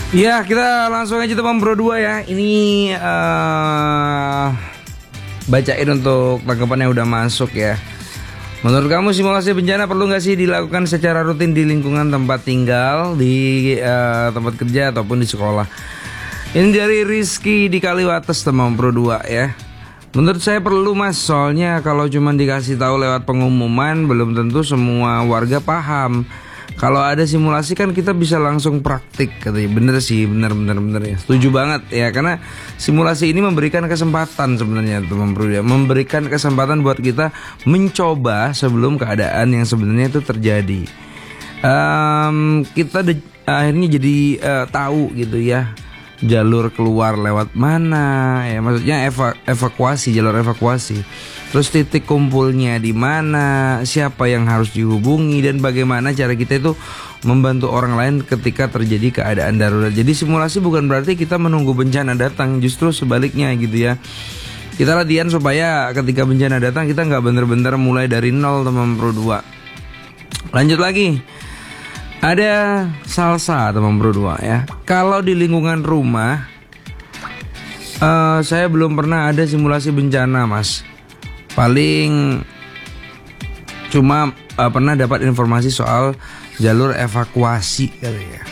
Ya, kita langsung aja teman Bro 2 ya. Ini bacain untuk tanggapan yang udah masuk ya. Menurut kamu simulasi bencana perlu nggak sih dilakukan secara rutin di lingkungan tempat tinggal, di tempat kerja ataupun di sekolah? Ini dari Rizky di Kaliwates teman Bro 2 ya. Menurut saya perlu mas, soalnya kalau cuma dikasih tahu lewat pengumuman belum tentu semua warga paham. Kalau ada simulasi kan kita bisa langsung praktik katanya. Bener sih, bener ya. Setuju banget ya, karena simulasi ini memberikan kesempatan sebenarnya teman Bro ya. Memberikan kesempatan buat kita mencoba sebelum keadaan yang sebenarnya itu terjadi. Kita akhirnya jadi tahu gitu ya, jalur keluar lewat mana ya, maksudnya evakuasi, jalur evakuasi. Terus titik kumpulnya di mana, siapa yang harus dihubungi, dan bagaimana cara kita itu membantu orang lain ketika terjadi keadaan darurat. Jadi simulasi bukan berarti kita menunggu bencana datang, justru sebaliknya gitu ya. Kita latihan supaya ketika bencana datang kita nggak bener-bener mulai dari nol teman Bro 2. Lanjut lagi. Ada Salsa teman Bro 2 ya. Kalau di lingkungan rumah saya belum pernah ada simulasi bencana mas. Paling cuma pernah dapat informasi soal jalur evakuasi kali ya.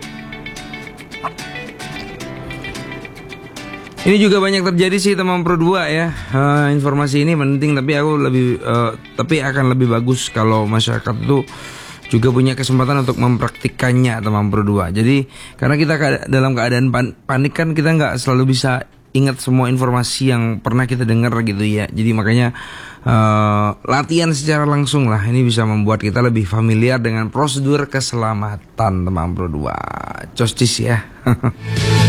Ini juga banyak terjadi sih teman Pro 2 ya. Informasi ini penting, tapi aku tapi akan lebih bagus kalau masyarakat itu juga punya kesempatan untuk mempraktikkannya teman Pro 2. Jadi karena kita dalam keadaan panik kan, kita nggak selalu bisa ingat semua informasi yang pernah kita dengar gitu ya. Jadi makanya latihan secara langsung lah, ini bisa membuat kita lebih familiar dengan prosedur keselamatan teman Pro 2. Costis ya.